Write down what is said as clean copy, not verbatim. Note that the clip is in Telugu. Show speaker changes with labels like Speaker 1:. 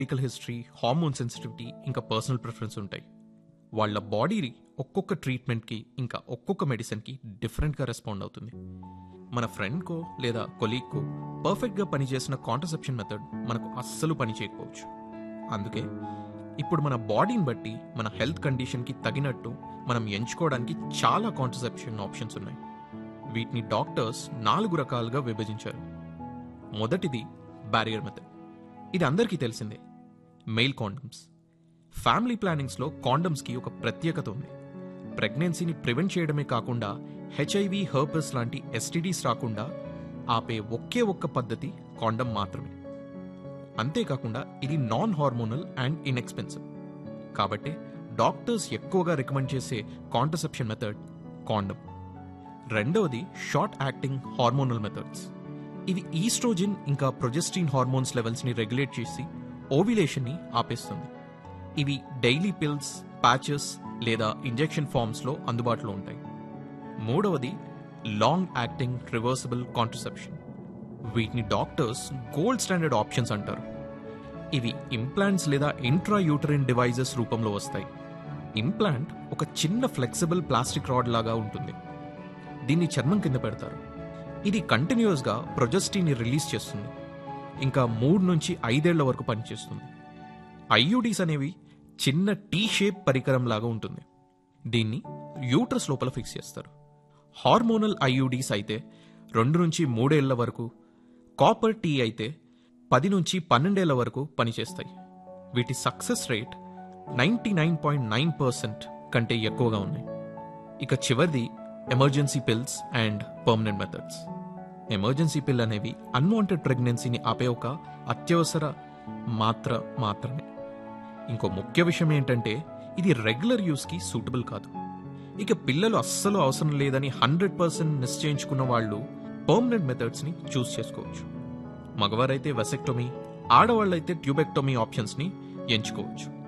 Speaker 1: మెడికల్ హిస్టరీ, హార్మోన్ సెన్సిటివిటీ, ఇంకా పర్సనల్ ప్రిఫరెన్స్ ఉంటాయి. వాళ్ళ బాడీ ఒక్కొక్క ట్రీట్మెంట్కి ఇంకా ఒక్కొక్క మెడిసిన్కి డిఫరెంట్గా రెస్పాండ్ అవుతుంది. మన ఫ్రెండ్కో లేదా కొలీగ్కో పర్ఫెక్ట్గా పనిచేసిన కాంట్రసెప్షన్ మెథడ్ మనకు అస్సలు పని చేయకపోవచ్చు. అందుకే ఇప్పుడు మన బాడీని బట్టి మన హెల్త్ కండిషన్కి తగినట్టు మనం ఎంచుకోవడానికి చాలా కాంట్రసెప్షన్ ఆప్షన్స్ ఉన్నాయి. వీటిని డాక్టర్స్ 4 రకాలుగా విభజించారు. మొదటిది బ్యారియర్ మెథడ్. ఇది అందరికీ తెలిసిందే, మెయిల్ కాండమ్స్. ఫ్యామిలీ ప్లానింగ్స్లో కాండమ్స్కి ఒక ప్రత్యేకత ఉంది. ప్రెగ్నెన్సీని ప్రివెంట్ చేయడమే కాకుండా HIV, హెర్పెస్ లాంటి STDs రాకుండా ఆపే ఒకే ఒక్క పద్ధతి కాండమ్ మాత్రమే. అంతేకాకుండా ఇది నాన్ హార్మోనల్ అండ్ ఇన్ఎక్స్పెన్సివ్. కాబట్టి డాక్టర్స్ ఎక్కువగా రికమెండ్ చేసే కాంట్రసెప్షన్ మెథడ్ కాండమ్. రెండవది షార్ట్ యాక్టింగ్ హార్మోనల్ మెథడ్స్. ఇవి ఈస్ట్రోజిన్ ఇంకా ప్రొజెస్ట్రిన్ హార్మోన్స్ లెవెల్స్ని రెగ్యులేట్ చేసి ఓవ్యులేషన్ని ఆపేస్తుంది. ఇవి డైలీ పిల్స్, ప్యాచెస్ లేదా ఇంజెక్షన్ ఫార్మ్స్లో అందుబాటులో ఉంటాయి. మూడవది లాంగ్ యాక్టింగ్ రివర్సిబుల్ కాంట్రసెప్షన్. వీటిని డాక్టర్స్ గోల్డ్ స్టాండర్డ్ ఆప్షన్స్ అంటారు. ఇవి ఇంప్లాంట్స్ లేదా ఇంట్రా యూటరిన్ డివైజెస్ రూపంలో వస్తాయి. ఇంప్లాంట్ ఒక చిన్న ఫ్లెక్సిబుల్ ప్లాస్టిక్ రాడ్ లాగా ఉంటుంది. దీన్ని చర్మం కింద పెడతారు. ఇది కంటిన్యూస్గా ప్రొజెస్టిన్ని రిలీజ్ చేస్తుంది. ఇంకా 3 నుంచి 5 ఏళ్ల వరకు పనిచేస్తుంది. IUDs అనేవి చిన్న టీ షేప్ పరికరం లాగా ఉంటుంది. దీన్ని యూట్రస్ లోపల ఫిక్స్ చేస్తారు. హార్మోనల్ IUDs అయితే 2 నుంచి 3 ఏళ్ల వరకు, కాపర్ టీ అయితే 10 నుంచి 12 ఏళ్ల వరకు పనిచేస్తాయి. వీటి సక్సెస్ రేట్ 99.9% కంటే ఎక్కువగా ఉన్నాయి. ఇక చివరిది emergency pills and permanent methods. Emergency పిల్ అనేవి అన్వాంటెడ్ ప్రెగ్నెన్సీని ఆపే ఒక అత్యవసర మాత్రమే. ఇంకో ముఖ్య విషయం ఏంటంటే ఇది రెగ్యులర్ యూస్కి సూటబుల్ కాదు. ఇక పిల్లలు అస్సలు అవసరం లేదని 100% నిశ్చయించుకున్న వాళ్ళు పర్మనెంట్ మెథడ్స్ని చూస్ చేసుకోవచ్చు. మగవారైతే వెసెక్టమీ, ఆడవాళ్ళైతే ట్యూబెక్టమీ ఆప్షన్స్ని ఎంచుకోవచ్చు.